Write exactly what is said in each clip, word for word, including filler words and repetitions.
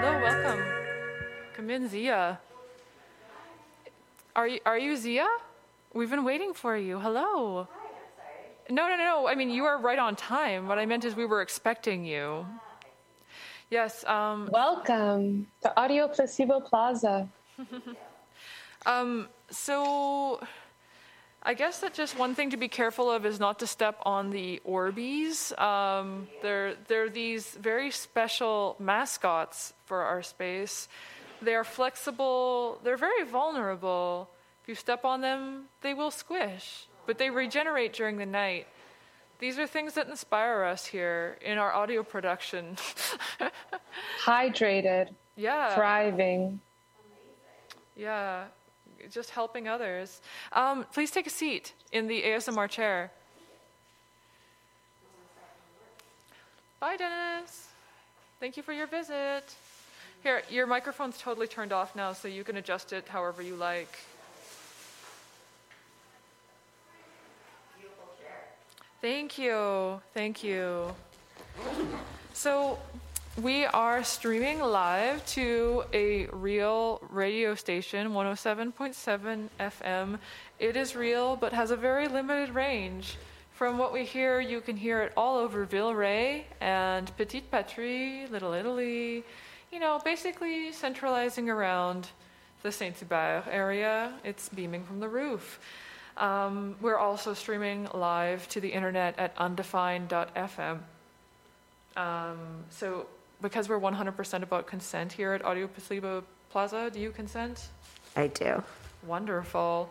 Hello, welcome. Come in, Zia. Are you are you Zia? We've been waiting for you. Hello. Hi, I'm sorry. No, no, no, no. I mean, you are right on time. What I meant is we were expecting you. Yes. Um, Welcome to Audio Placebo Plaza. um, so I guess that just one thing to be careful of is not to step on the Orbeez. Um, they're, they're these very special mascots for our space. They are flexible. They're very vulnerable. If you step on them, they will squish, but they regenerate during the night. These are things that inspire us here in our audio production. Hydrated. Yeah. Thriving. Yeah. Just helping others. Um, please take a seat in the A S M R chair. Bye, Dennis. Thank you for your visit. Here, your microphone's totally turned off now, so you can adjust it however you like. Beautiful chair. Thank you. Thank you. So we are streaming live to a real radio station, one oh seven point seven F M. It is real, but has a very limited range. From what we hear, you can hear it all over Villeray and Petite Patrie, Little Italy, you know, basically centralizing around the Saint-Hubert area. It's beaming from the roof. Um, we're also streaming live to the internet at undefined dot f m. Um, so because we're one hundred percent about consent here at Audio Placebo Plaza, do you consent? I do. Wonderful.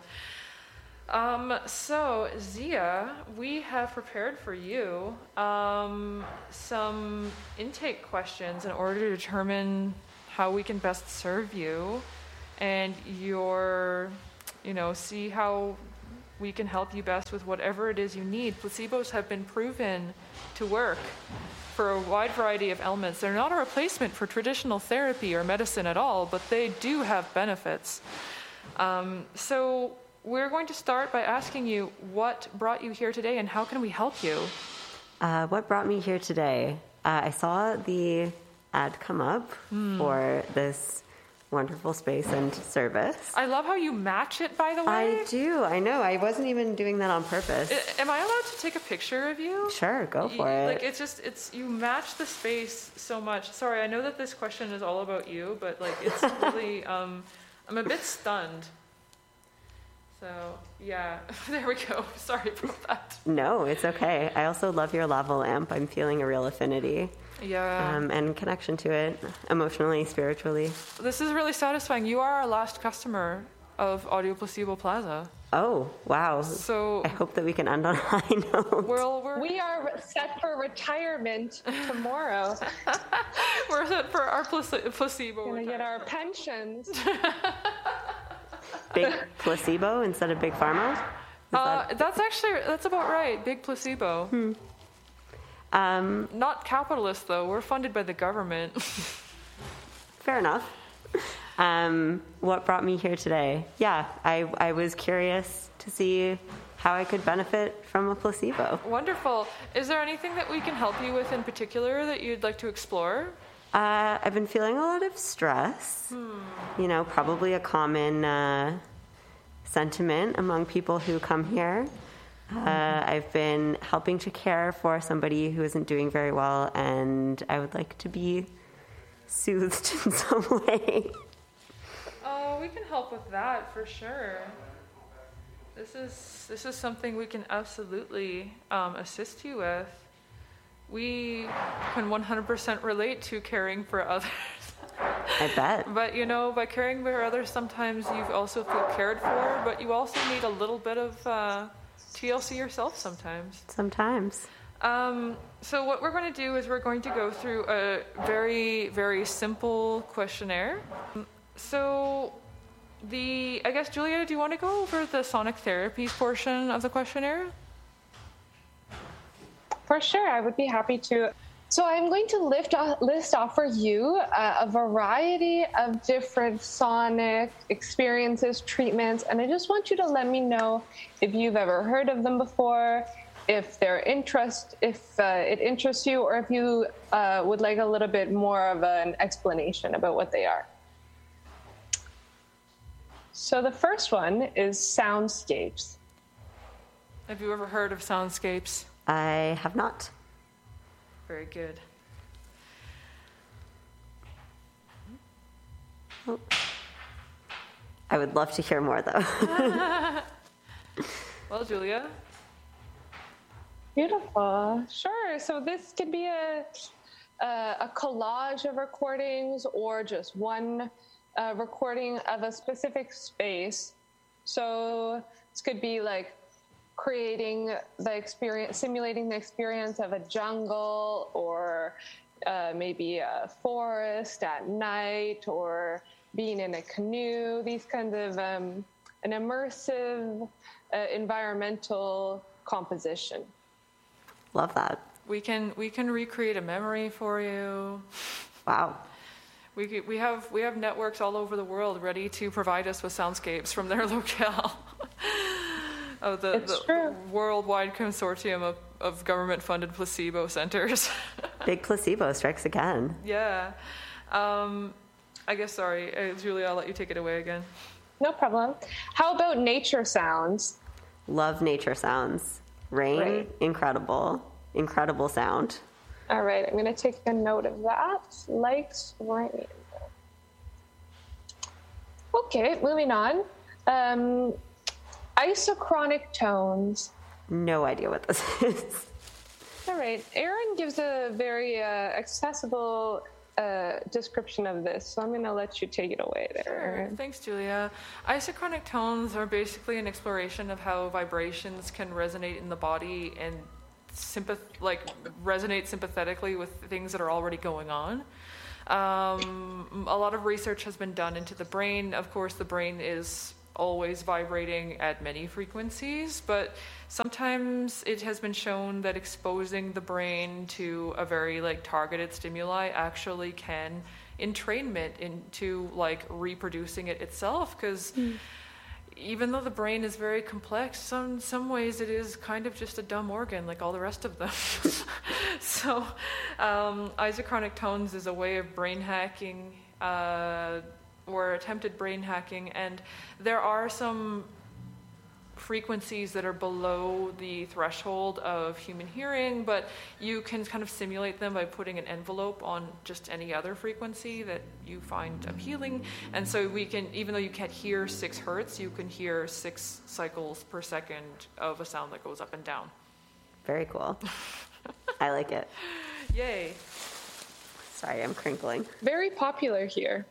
Um, so, Zia, we have prepared for you um, some intake questions in order to determine how we can best serve you and your, you know, see how we can help you best with whatever it is you need. Placebos have been proven to work for a wide variety of ailments. They're not a replacement for traditional therapy or medicine at all, but they do have benefits. Um, so we're going to start by asking you what brought you here today and how can we help you? Uh, what brought me here today? Uh, I saw the ad come up mm. for this wonderful space and service. I love how you match it, by the way. I do. I know. I wasn't even doing that on purpose. I, am I allowed to take a picture of you? Sure, go for you, it. Like it's just it's you match the space so much. Sorry, I know that this question is all about you, but like it's really um, I'm a bit stunned. So yeah, there we go. Sorry about that. No, it's okay. I also love your lava lamp. I'm feeling a real affinity. Yeah. Um, and connection to it, emotionally, spiritually. This is really satisfying. You are our last customer of Audio Placebo Plaza. Oh, wow. So I hope that we can end on a high note. Well, we're, We are set for retirement tomorrow. we're set for our place- placebo. We're going to get our pensions. Big placebo instead of big pharma? Uh, that... That's actually, that's about right. Big placebo. Hmm. Um, Not capitalist, though. We're funded by the government. Fair enough. Um, what brought me here today? Yeah, I, I was curious to see how I could benefit from a placebo. Wonderful. Is there anything that we can help you with in particular that you'd like to explore? Uh, I've been feeling a lot of stress. Hmm. You know, probably a common uh, sentiment among people who come here. Uh, I've been helping to care for somebody who isn't doing very well, and I would like to be soothed in some way. Oh, we can help with that for sure. This is this is something we can absolutely um, assist you with. We can one hundred percent relate to caring for others. I bet. But, you know, by caring for others, sometimes you also feel cared for, but you also need a little bit of uh, T L C yourself sometimes. Sometimes. Um, so what we're going to do is we're going to go through a very, very simple questionnaire. So the, I guess, Julia, do you want to go over the sonic therapies portion of the questionnaire? For sure, I would be happy to. So I'm going to lift off, list off for you uh, a variety of different sonic experiences, treatments, and I just want you to let me know if you've ever heard of them before, if they're interest, if uh, it interests you, or if you uh, would like a little bit more of an explanation about what they are. So the first one is soundscapes. Have you ever heard of soundscapes? I have not. Very good. Oh. I would love to hear more, though. Well, Julia? Beautiful. Sure. So this could be a, a, a collage of recordings or just one uh, recording of a specific space. So this could be like creating the experience, simulating the experience of a jungle, or uh, maybe a forest at night, or being in a canoe, these kinds of um, an immersive uh, environmental composition. Love that. We can we can recreate a memory for you. Wow. We could- we have we have networks all over the world ready to provide us with soundscapes from their locale. Of the, It's the true. worldwide consortium of, of government-funded placebo centers. Big placebo strikes again. Yeah. Um, I guess, sorry, uh, Julia, I'll let you take it away again. No problem. How about nature sounds? Love nature sounds. Rain, Right. incredible. Incredible sound. All right, I'm going to take a note of that. Likes rain. Okay, moving on. Um, isochronic tones. No idea what this is. All right, Aaron gives a very uh, accessible uh, description of this, so I'm going to let you take it away there, Sure. Aaron. Thanks, Julia. Isochronic tones are basically an exploration of how vibrations can resonate in the body and sympath- like resonate sympathetically with things that are already going on. Um, a lot of research has been done into the brain. Of course, the brain is always vibrating at many frequencies, but sometimes it has been shown that exposing the brain to a very like targeted stimuli actually can entrainment into like reproducing it itself, because mm. even though the brain is very complex, some some ways it is kind of just a dumb organ like all the rest of them. So um, isochronic tones is a way of brain hacking uh, or attempted brain hacking, and there are some frequencies that are below the threshold of human hearing, but you can kind of simulate them by putting an envelope on just any other frequency that you find appealing. And so we can, even though you can't hear six hertz, you can hear six cycles per second of a sound that goes up and down. Very cool. I like it. Yay. Sorry, I'm crinkling. Very popular here.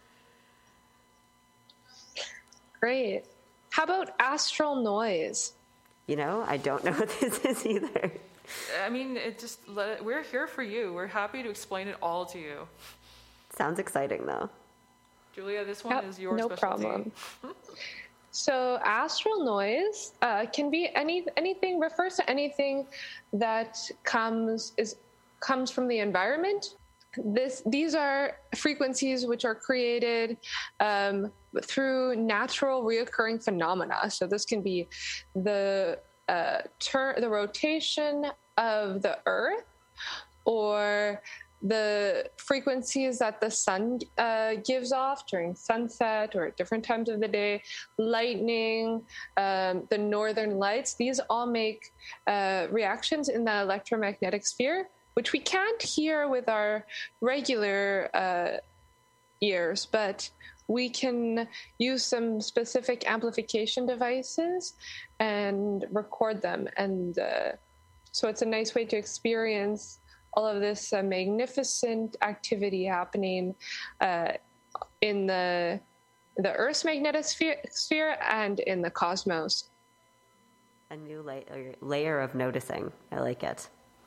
Great. How about astral noise? You know, I don't know what this is either. I mean, it just let, we're here for you. We're happy to explain it all to you. Sounds exciting, though. Julia, this one Yep, is your no specialty. problem. So astral noise uh, can be any anything refers to anything that comes is comes from the environment. This these are frequencies which are created um, through natural reoccurring phenomena. So this can be the uh, turn the rotation of the Earth, or the frequencies that the sun uh, gives off during sunset or at different times of the day, lightning, um, the northern lights. These all make uh, reactions in the electromagnetic sphere, which we can't hear with our regular uh, ears, but we can use some specific amplification devices and record them. And uh, so it's a nice way to experience all of this uh, magnificent activity happening uh, in the the Earth's magnetosphere sphere and in the cosmos. A new layer, layer of noticing. I like it.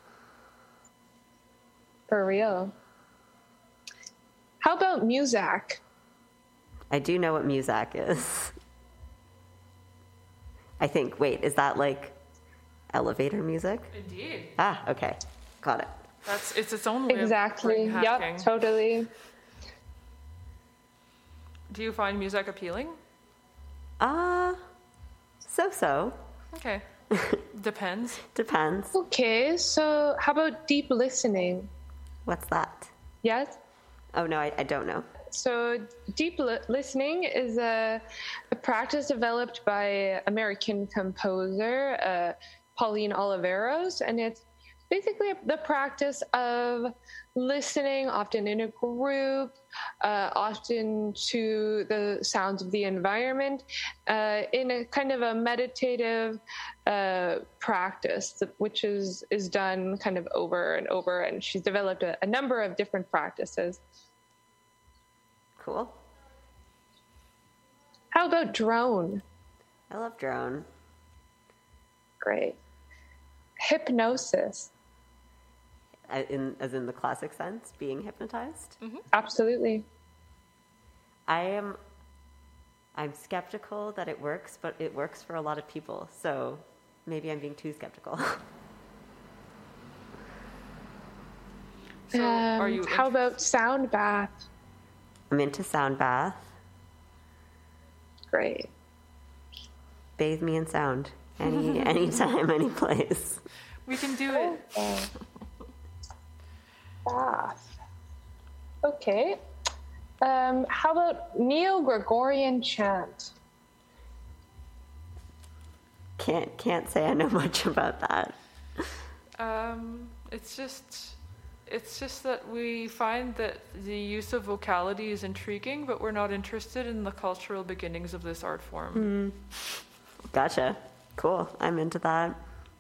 For real. How about Muzak? I do know what Muzak is. I think, wait, is that like elevator music? Indeed. Ah, okay. Got it. That's it's its own way Exactly. of brain hacking. Yep, totally. Do you find music appealing? Uh, so-so. Okay. Depends. Depends. Okay, so how about deep listening? What's that? Yes? Oh, no, I, I don't know. So deep li- listening is a, a practice developed by American composer uh, Pauline Oliveros, and it's basically the practice of listening, often in a group, uh, often to the sounds of the environment, uh, in a kind of a meditative uh, practice, which is, is done kind of over and over. And she's developed a, a number of different practices. Cool. How about drone? I love drone. Great. Hypnosis. Uh, In, as in the classic sense, being hypnotized. Mm-hmm. Absolutely. I am, I'm skeptical that it works, but it works for a lot of people. So maybe I'm being too skeptical. So are Um, you how int- about sound bath? I'm into sound bath. Great. Bathe me in sound. Any anytime, any place. We can do it. Okay. Bath. Okay. Um, how about Neo-Gregorian chant? Can't can't say I know much about that. Um, it's just, it's just that we find that the use of vocality is intriguing, but we're not interested in the cultural beginnings of this art form. Gotcha. Cool. I'm into that.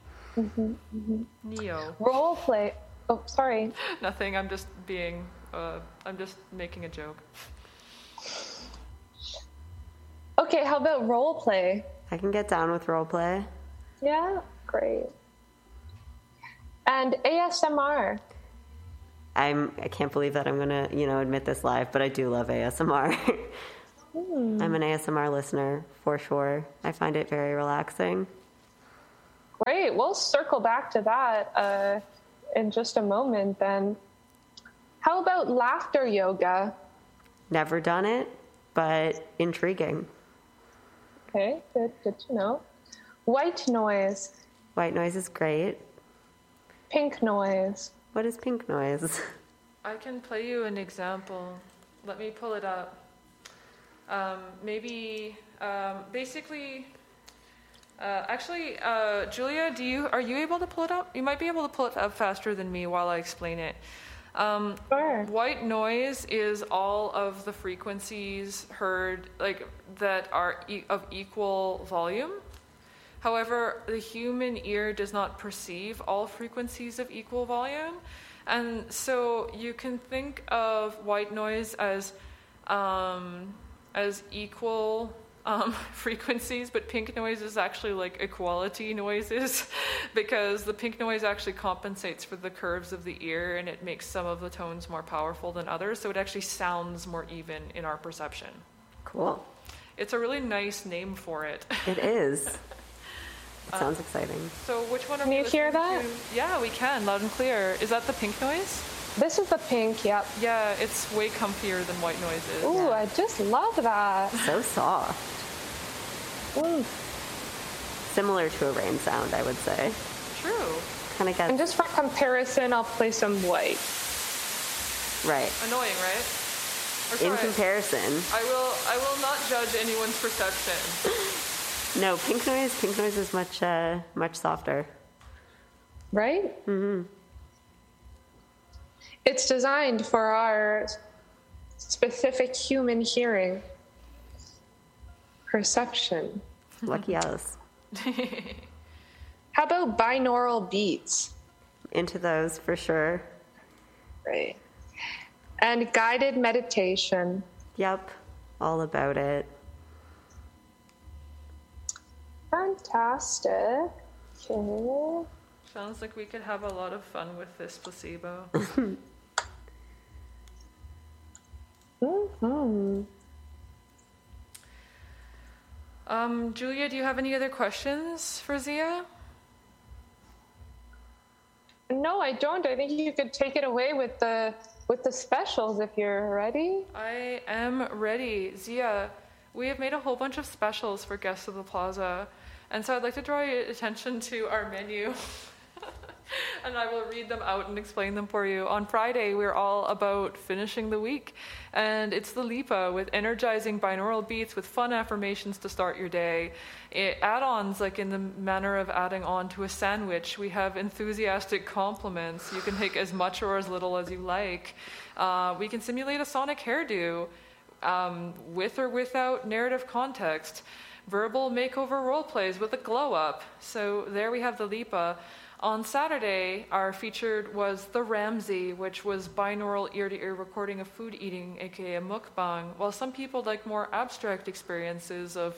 Neo. Role play. Oh, sorry. Nothing. I'm just being. Uh, I'm just making a joke. Okay, how about role play? I can get down with role play. Yeah, great. And A S M R. I'm I can't believe that I'm gonna, you know, admit this live, but I do love A S M R. I'm an A S M R listener for sure. I find it very relaxing. Great. We'll circle back to that uh, in just a moment then. How about laughter yoga? Never done it, but intriguing. Okay, good, good to know. White noise, White noise is great. pink noise. What is pink noise? I can play you an example. Let me pull it up. Um, maybe, um, basically, uh, actually, uh, Julia, do you are you able to pull it up? You might be able to pull it up faster than me while I explain it. Um, Sure. White noise is all of the frequencies heard, like that are e- of equal volume. However, the human ear does not perceive all frequencies of equal volume, and so you can think of white noise as um, as equal um, frequencies, but pink noise is actually like equality noises because the pink noise actually compensates for the curves of the ear and it makes some of the tones more powerful than others, so it actually sounds more even in our perception. Cool. It's a really nice name for it. It is. It sounds exciting. So which one are Can we you hear listening that? to? Yeah, we can, loud and clear. Is that the pink noise? This is the pink, yep. Yeah, it's way comfier than white noise is. Ooh, I just love that. So soft. Mm. Similar to a rain sound, I would say. True. Kind of And gets just for comparison, I'll play some white. right. Annoying, right? Or In sorry, comparison, I will I will not judge anyone's perception. no, pink noise. Pink noise is much uh, much softer. Right? Mm-hmm. It's designed for our specific human hearing. Perception. Lucky us. How about binaural beats? Into those for sure. Right. And guided meditation. Yep, all about it. Fantastic. Okay. Sounds like we could have a lot of fun with this placebo. Mm-hmm. Um, Julia, do you have any other questions for Zia? No, I don't. I think you could take it away with the with the specials if you're ready. I am ready. Zia, we have made a whole bunch of specials for Guests of the Plaza, And so I'd like to draw your attention to our menu. And I will read them out and explain them for you. On Friday, we're all about finishing the week. And it's the Lipa with energizing binaural beats with fun affirmations to start your day. It, add-ons, like in the manner of adding on to a sandwich, we have enthusiastic compliments. You can take as much or as little as you like. Uh, we can simulate a sonic hairdo um, with or without narrative context. Verbal makeover role plays with a glow-up. So there we have the Lipa. On Saturday, our featured was The Ramsay, which was binaural ear-to-ear recording of food eating, aka mukbang. While some people like more abstract experiences of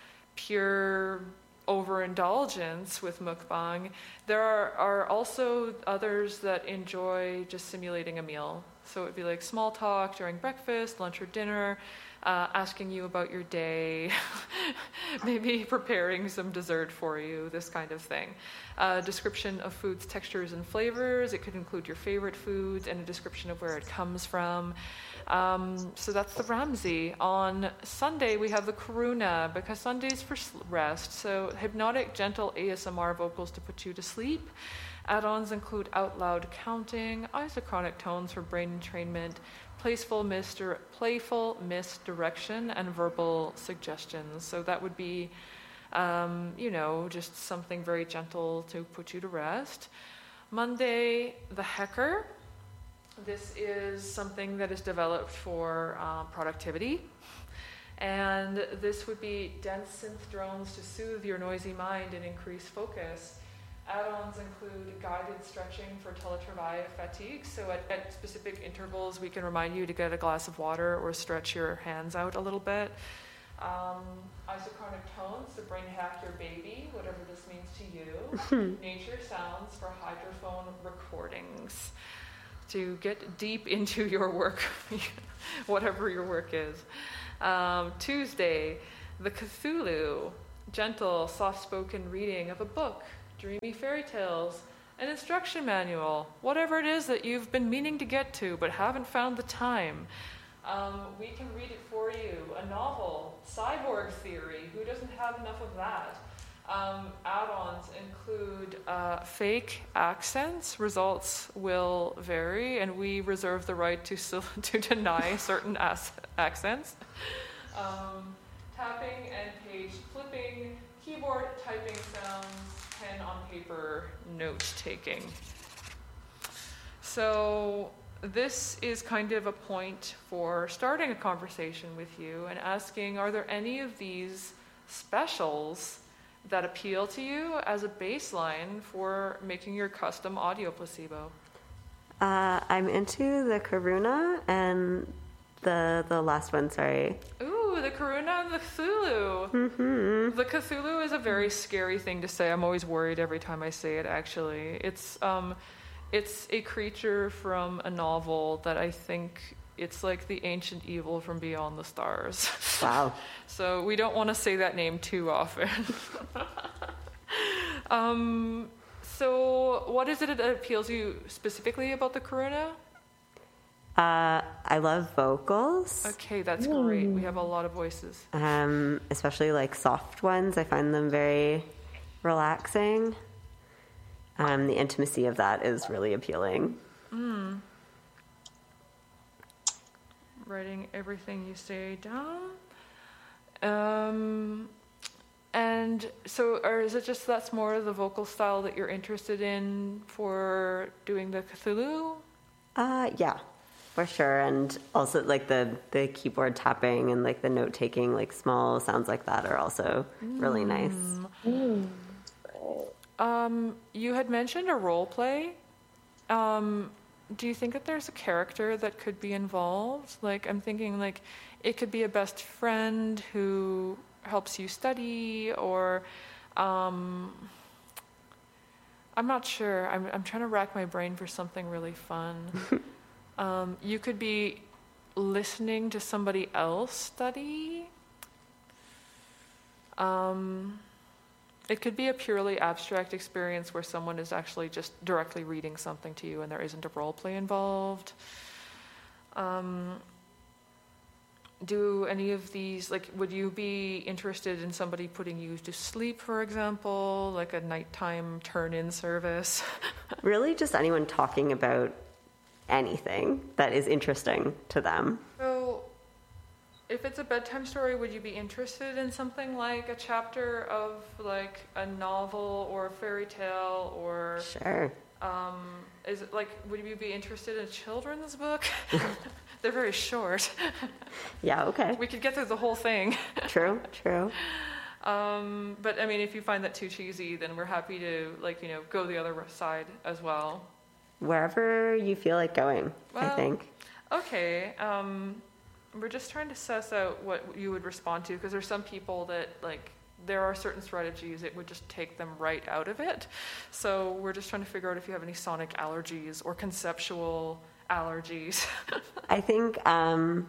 pure overindulgence with mukbang, there are, are also others that enjoy just simulating a meal. So it'd be like small talk during breakfast, lunch, or dinner, uh, asking you about your day, maybe preparing some dessert for you, this kind of thing. A description of foods, textures, and flavors. It could include your favorite foods and a description of where it comes from. Um, so that's the Ramsay. On Sunday, we have the Karuna, because Sunday's for rest. So hypnotic, gentle A S M R vocals to put you to sleep. Add-ons include out loud counting, isochronic tones for brain entrainment, playful, misdir- playful misdirection, and verbal suggestions. So that would be, um, you know, just something very gentle to put you to rest. Monday, the Hecker. This is something that is developed for uh, productivity. And this would be dense synth drones to soothe your noisy mind and increase focus. Add-ons include guided stretching for teletravail fatigue. So at, at specific intervals, we can remind you to get a glass of water or stretch your hands out a little bit. Um, isochronic tones to brain hack your baby, whatever this means to you. Nature sounds for hydrophone recordings to get deep into your work, whatever your work is. Um, Tuesday, the Cthulhu, gentle, soft-spoken reading of a book, dreamy fairy tales, an instruction manual, whatever it is that you've been meaning to get to but haven't found the time. Um, we can read it for you. A novel, Cyborg Theory, who doesn't have enough of that? Um, add-ons include uh, fake accents. Results will vary, and we reserve the right to, to deny certain as- accents. Um, tapping and page flipping, keyboard typing sounds, pen on paper note-taking. So this is kind of a point for starting a conversation with you and asking, are there any of these specials that appeal to you as a baseline for making your custom audio placebo? Uh, I'm into the Karuna and the the last one, sorry. Ooh, the Karuna and the Cthulhu. Mm-hmm. The Cthulhu is a very scary thing to say. I'm always worried every time I say it, actually. It's um, it's a creature from a novel that I think it's like the ancient evil from beyond the stars. Wow. So we don't want to say that name too often. um, so what is it that appeals you specifically about the Karuna? Uh, I love vocals. Okay, that's great. We have a lot of voices. Um, especially like soft ones. I find them very relaxing. Um, the intimacy of that is really appealing. Mm. Writing everything you say down. Um, and so, or is it just that's more the vocal style that you're interested in for doing the Cthulhu? Uh, yeah, for sure. And also like the, the keyboard tapping and like the note taking, like small sounds like that are also mm. really nice. Mm. Um, you had mentioned a role play. Um, do you think that there's a character that could be involved? Like, I'm thinking like it could be a best friend who helps you study, or um, I'm not sure. I'm I'm trying to rack my brain for something really fun. um, you could be listening to somebody else study. Um, it could be a purely abstract experience where someone is actually just directly reading something to you and there isn't a role play involved. Um, do any of these, like, would you be interested in somebody putting you to sleep, for example, like a nighttime turn-in service? Really, just anyone talking about anything that is interesting to them. So, if it's a bedtime story, would you be interested in something like a chapter of, like, a novel or a fairy tale, or... Sure. Um, is it, like, would you be interested in a children's book? They're very short. Yeah, okay. We could get through the whole thing. True, true. Um, but I mean, if you find that too cheesy, then we're happy to, like, you know, go the other side as well. Wherever you feel like going, Well, I think. Okay. Um, we're just trying to suss out what you would respond to, because there's some people that, like, there are certain strategies it would just take them right out of it. So we're just trying to figure out if you have any sonic allergies or conceptual allergies. I think um,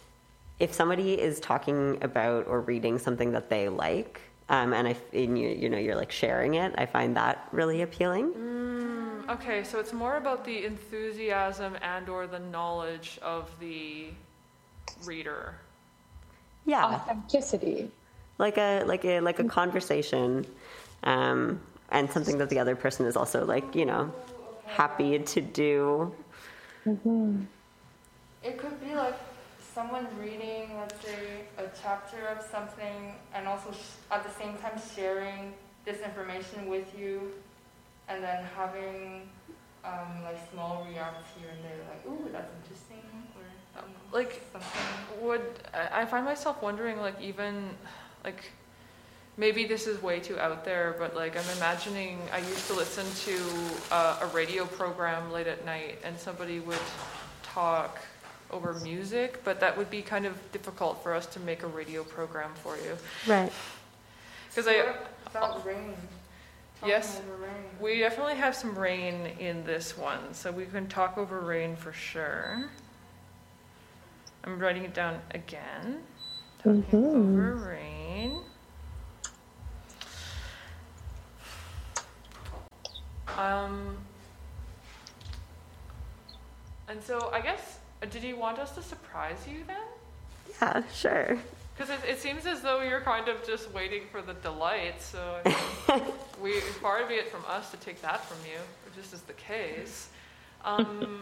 if somebody is talking about or reading something that they like, um, and I, and you, you know, you're like sharing it, I find that really appealing. Mm, okay, so it's more about the enthusiasm and or the knowledge of the reader. Yeah, Authenticity. like a like a like a conversation, um, and something that the other person is also, like, you know, happy to do. Mm-hmm. It could be like someone reading, let's say, a chapter of something, and also sh- at the same time sharing this information with you, and then having um, like small reacts here and there, like, ooh, that's interesting, or um, Like, something. would I I find myself wondering, like, even like maybe this is way too out there, but like I'm imagining I used to listen to uh, a radio program late at night, and somebody would talk over music, but that would be kind of difficult for us to make a radio program for you. Right. Because I What about rain? Talking Yes. over rain. we definitely have some rain in this one, so we can talk over rain for sure. I'm writing it down again. Talking Mm-hmm. over rain. Um, and so I guess, uh, did you want us to surprise you then? Yeah, sure. Because it, it seems as though you're kind of just waiting for the delight. So I mean, we far be it from us to take that from you, if this is the case. Um,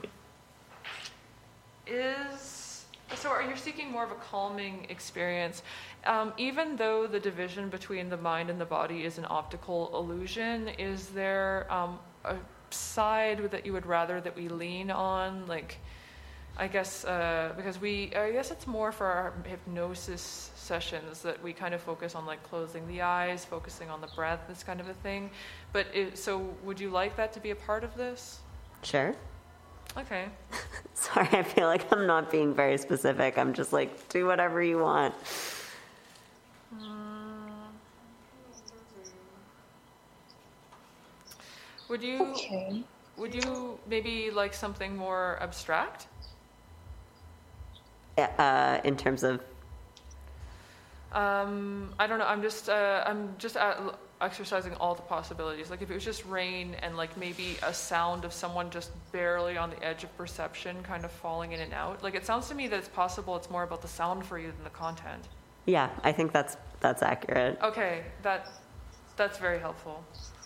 is so are you seeking more of a calming experience? Um, even though the division between the mind and the body is an optical illusion, is there um, a side that you would rather that we lean on? Like, I guess uh, because we, I guess it's more for our hypnosis sessions that we kind of focus on, like closing the eyes, focusing on the breath, this kind of a thing. But it, so, would you like that to be a part of this? Sure. Okay. Sorry, I feel like I'm not being very specific. I'm just like, do whatever you want. Would you? Okay. Would you maybe like something more abstract? Uh, in terms of, Um, I don't know. I'm just uh, I'm just at, exercising all the possibilities. Like if it was just rain and like maybe a sound of someone just barely on the edge of perception, kind of falling in and out. Like it sounds to me that it's possible. It's more about the sound for you than the content. yeah, I think that's that's accurate. Okay, that that's very helpful.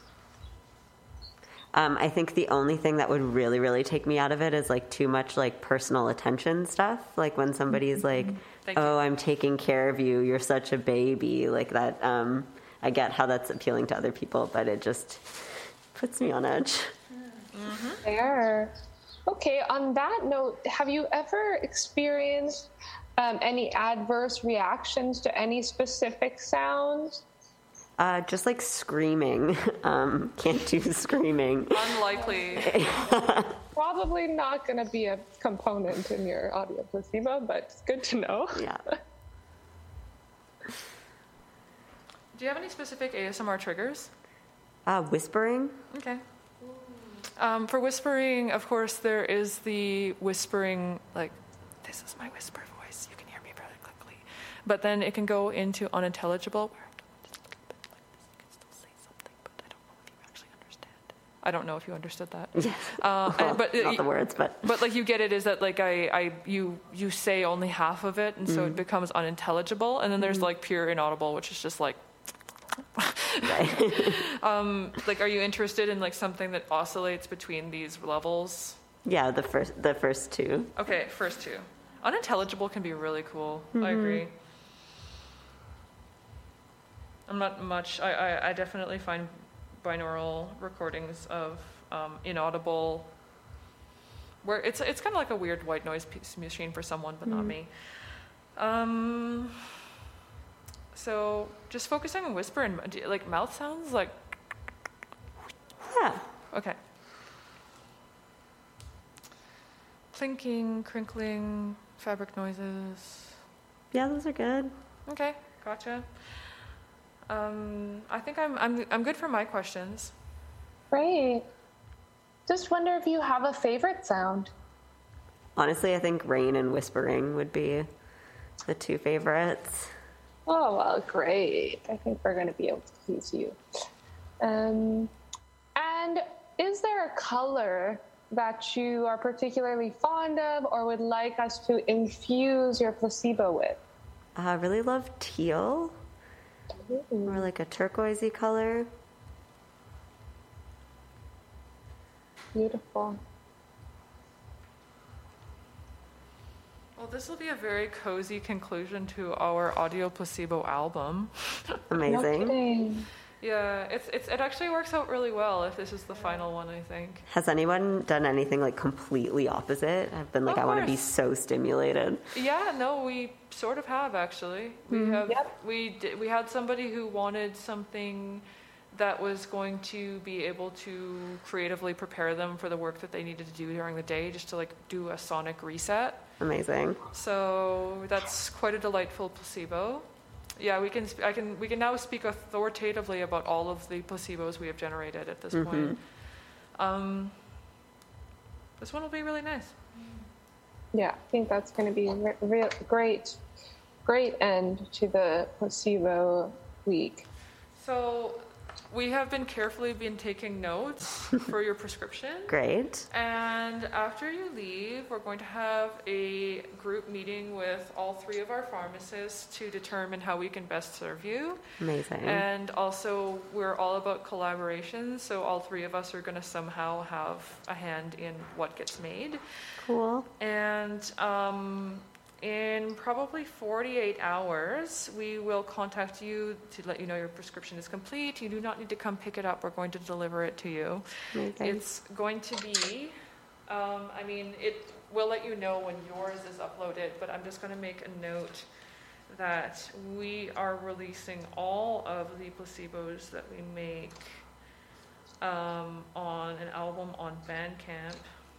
Um, I think the only thing that would really, really take me out of it is like too much like personal attention stuff. Like when somebody's like, Thank "Oh, you. I'm taking care of you. You're such a baby." Like that. Um, I get how that's appealing to other people, but it just puts me on edge. Fair. Okay, on that note, have you ever experienced um, any adverse reactions to any specific sounds? Uh, just like screaming. Um, can't do screaming. Unlikely. Probably not going to be a component in your audio placebo, but it's good to know. Yeah. Do you have any specific A S M R triggers? Uh, whispering. Okay. Um, for whispering, of course, there is the whispering, like, this is my whisper voice. You can hear me very quickly. But then it can go into unintelligible, where I'm doing just a little bit like this. You can still say something, but I don't know if you actually understand it. I don't know if you understood that. Yes. Uh, Well, but not the words, but but like you get it is that like I, I you you say only half of it, and so it becomes unintelligible. And then there's like pure inaudible, which is just like. right. um, like, are you interested in like something that oscillates between these levels? Yeah, the first the first two. Okay, first two. Unintelligible can be really cool. I agree. I'm not much. I, I, I definitely find binaural recordings of um, inaudible, where it's it's kind of like a weird white noise piece machine for someone, but not me. Um. So just focusing on whisper and like mouth sounds, like. Yeah. Okay. Clinking, crinkling, fabric noises. Yeah, those are good. Okay, gotcha. Um, I think I'm I'm I'm good for my questions. Great. Just wonder if you have a favorite sound. Honestly, I think rain and whispering would be the two favorites. Oh, well, great. I think we're going to be able to please you. Um, and is there a color that you are particularly fond of or would like us to infuse your placebo with? I really love teal, or like a turquoisey color. Beautiful. Well, this will be a very cozy conclusion to our audio placebo album. No Amazing. kidding. Yeah, it's it's it actually works out really well if this is the final one, I think. Has anyone done anything like completely opposite? I've been like, Of I want to be course. so stimulated. Yeah, no, we sort of have actually. We have Yep. we did, we had somebody who wanted something that was going to be able to creatively prepare them for the work that they needed to do during the day, just to like do a sonic reset. Amazing. So that's quite a delightful placebo. Yeah, we can. sp- I can. We can now speak authoritatively about all of the placebos we have generated at this point. Um, this one will be really nice. Yeah, I think that's going to be a re- real great, great end to the placebo week. So, we have been carefully been taking notes for your prescription. Great. And after you leave, we're going to have a group meeting with all three of our pharmacists to determine how we can best serve you. Amazing. And also, we're all about collaboration, so all three of us are going to somehow have a hand in what gets made. Cool. And um, in probably forty-eight hours, we will contact you to let you know your prescription is complete. You do not need to come pick it up. We're going to deliver it to you. Amazing. It's going to be, um, I mean, it will let you know when yours is uploaded, but I'm just going to make a note that we are releasing all of the placebos that we make um, on an album on Bandcamp.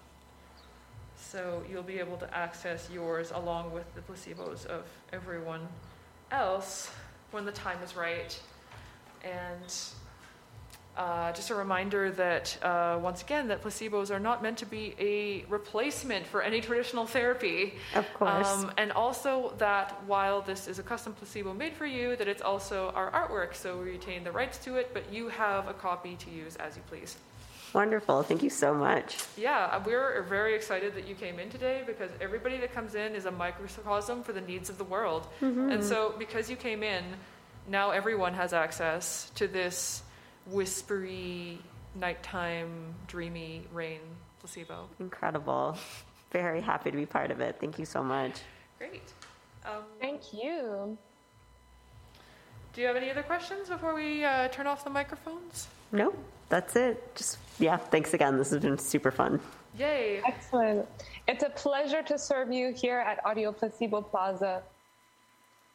So you'll be able to access yours along with the placebos of everyone else when the time is right. And uh, just a reminder that, uh, once again, that placebos are not meant to be a replacement for any traditional therapy. Of course. Um, and also that while this is a custom placebo made for you, that it's also our artwork, so we retain the rights to it, but you have a copy to use as you please. Wonderful. Thank you so much. Yeah, we're very excited that you came in today because everybody that comes in is a microcosm for the needs of the world. And so because you came in, now everyone has access to this whispery, nighttime, dreamy rain placebo. Incredible. Very happy to be part of it. Thank you so much. Great. Um, Thank you. do you have any other questions before we uh, turn off the microphones? No, that's it. Just, yeah, thanks again. This has been super fun. Yay. Excellent. It's a pleasure to serve you here at Audio Placebo Plaza.